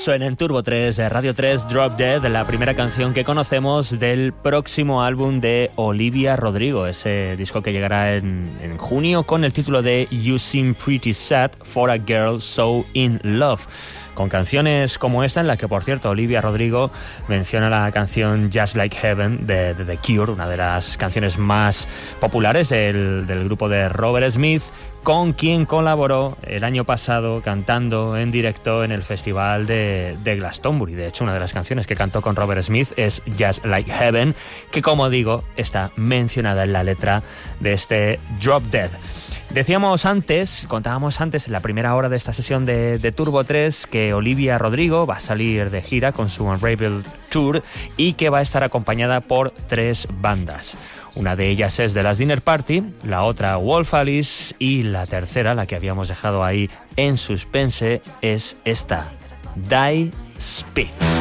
Suena en Turbo 3 de Radio 3, Drop Dead, la primera canción que conocemos del próximo álbum de Olivia Rodrigo, ese disco que llegará en junio con el título de You Seem Pretty Sad for a Girl So In Love, con canciones como esta, en la que, por cierto, Olivia Rodrigo menciona la canción Just Like Heaven de The Cure, una de las canciones más populares del grupo de Robert Smith, con quien colaboró el año pasado cantando en directo en el festival de Glastonbury. De hecho, una de las canciones que cantó con Robert Smith es Just Like Heaven, que, como digo, está mencionada en la letra de este Drop Dead. Contábamos antes en la primera hora de esta sesión de Turbo 3 que Olivia Rodrigo va a salir de gira con su Unraveled Tour y que va a estar acompañada por 3 bandas. Una de ellas es The Last Dinner Party, la otra Wolf Alice y la tercera, la que habíamos dejado ahí en suspense, es esta, Die Spitz.